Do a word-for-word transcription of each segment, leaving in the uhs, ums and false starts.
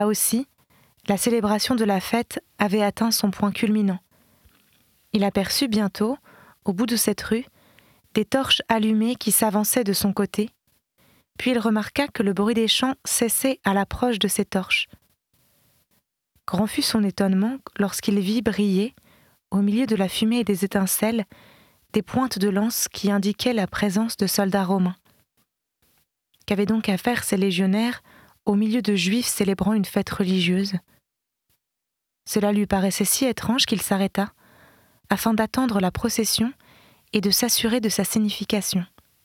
Là aussi, la célébration de la fête avait atteint son point culminant. Il aperçut bientôt, au bout de cette rue, des torches allumées qui s'avançaient de son côté, puis il remarqua que le bruit des chants cessait à l'approche de ces torches. Grand fut son étonnement lorsqu'il vit briller, au milieu de la fumée et des étincelles, des pointes de lance qui indiquaient la présence de soldats romains. Qu'avaient donc à faire ces légionnaires au milieu de juifs célébrant une fête religieuse ? Cela lui paraissait si étrange qu'il s'arrêta, afin d'attendre la procession et de s'assurer de sa signification.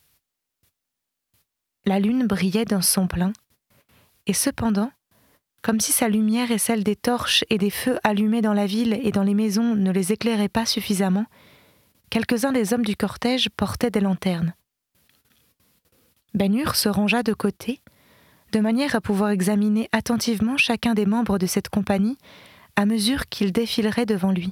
La lune brillait dans son plein, et cependant, comme si sa lumière et celle des torches et des feux allumés dans la ville et dans les maisons ne les éclairaient pas suffisamment, quelques-uns des hommes du cortège portaient des lanternes. Ben-Hur se rangea de côté, de manière à pouvoir examiner attentivement chacun des membres de cette compagnie à mesure qu'ils défileraient devant lui.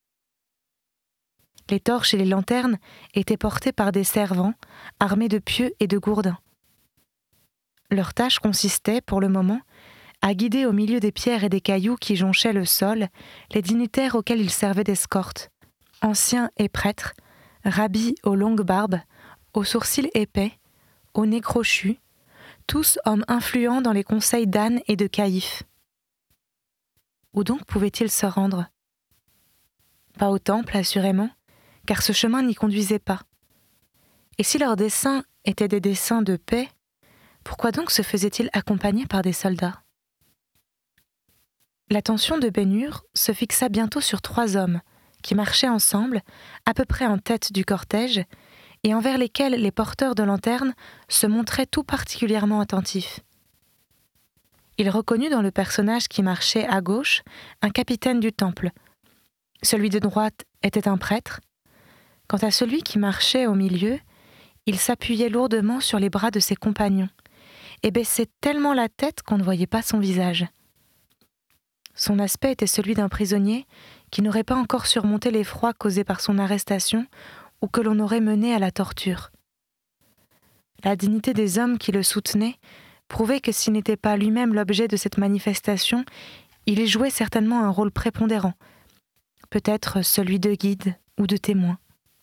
Les torches et les lanternes étaient portées par des servants, armés de pieux et de gourdins. Leur tâche consistait, pour le moment, à guider au milieu des pierres et des cailloux qui jonchaient le sol les dignitaires auxquels ils servaient d'escorte, anciens et prêtres, rabbis aux longues barbes, aux sourcils épais, au nez crochu, tous hommes influents dans les conseils d'Anne et de Caïphe. Où donc pouvaient-ils se rendre ? Pas au temple, assurément, car ce chemin n'y conduisait pas. Et si leurs desseins étaient des desseins de paix, pourquoi donc se faisaient-ils accompagner par des soldats ? L'attention de Ben-Hur se fixa bientôt sur trois hommes qui marchaient ensemble, à peu près en tête du cortège, et envers lesquels les porteurs de lanternes se montraient tout particulièrement attentifs. Il reconnut dans le personnage qui marchait à gauche un capitaine du temple. Celui de droite était un prêtre. Quant à celui qui marchait au milieu, il s'appuyait lourdement sur les bras de ses compagnons et baissait tellement la tête qu'on ne voyait pas son visage. Son aspect était celui d'un prisonnier qui n'aurait pas encore surmonté l'effroi causé par son arrestation ou que l'on aurait mené à la torture. La dignité des hommes qui le soutenaient prouvait que s'il n'était pas lui-même l'objet de cette manifestation, il y jouait certainement un rôle prépondérant, peut-être celui de guide ou de témoin.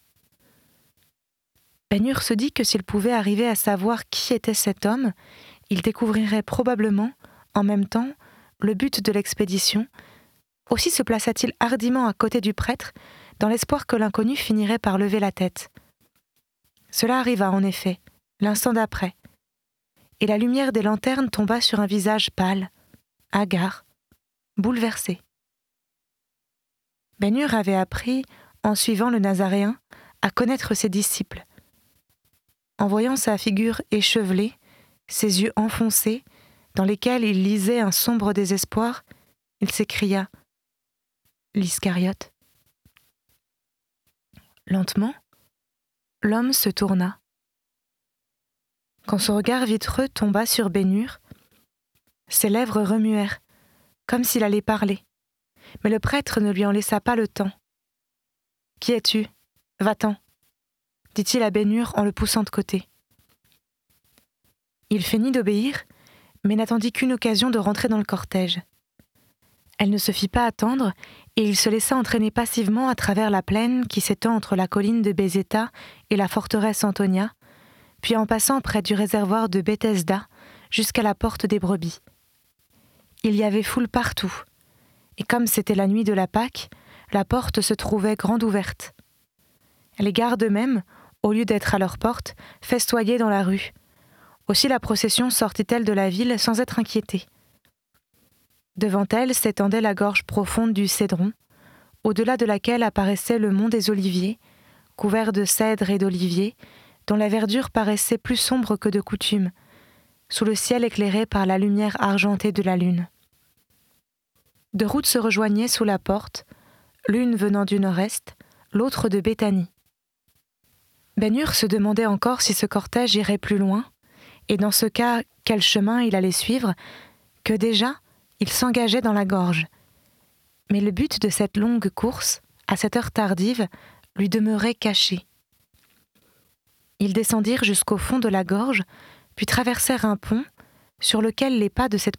Ben-Hur se dit que s'il pouvait arriver à savoir qui était cet homme, il découvrirait probablement, en même temps, le but de l'expédition. Aussi se plaça-t-il hardiment à côté du prêtre, dans l'espoir que l'inconnu finirait par lever la tête. Cela arriva en effet, l'instant d'après, et la lumière des lanternes tomba sur un visage pâle, hagard, bouleversé. Ben-Hur avait appris, en suivant le Nazaréen, à connaître ses disciples. En voyant sa figure échevelée, ses yeux enfoncés, dans lesquels il lisait un sombre désespoir, il s'écria « L'Iscariote ». Lentement, l'homme se tourna. Quand son regard vitreux tomba sur Ben-Hur, ses lèvres remuèrent, comme s'il allait parler, mais le prêtre ne lui en laissa pas le temps. « Qui es-tu ? Va-t'en » dit-il à Ben-Hur en le poussant de côté. Il feignit d'obéir, mais n'attendit qu'une occasion de rentrer dans le cortège. Elle ne se fit pas attendre, et il se laissa entraîner passivement à travers la plaine qui s'étend entre la colline de Bézéta et la forteresse Antonia, puis en passant près du réservoir de Bethesda jusqu'à la porte des brebis. Il y avait foule partout, et comme c'était la nuit de la Pâque, la porte se trouvait grande ouverte. Les gardes eux-mêmes, au lieu d'être à leur porte, festoyaient dans la rue. Aussi la procession sortit-elle de la ville sans être inquiétée. Devant elle s'étendait la gorge profonde du Cédron, au-delà de laquelle apparaissait le mont des Oliviers, couvert de cèdres et d'oliviers, dont la verdure paraissait plus sombre que de coutume, sous le ciel éclairé par la lumière argentée de la lune. Deux routes se rejoignaient sous la porte, l'une venant du nord-est, l'autre de Béthanie. Ben-Hur se demandait encore si ce cortège irait plus loin, et dans ce cas, quel chemin il allait suivre, que déjà, il s'engageait dans la gorge. Mais le but de cette longue course, à cette heure tardive, lui demeurait caché. Ils descendirent jusqu'au fond de la gorge, puis traversèrent un pont, sur lequel les pas de cette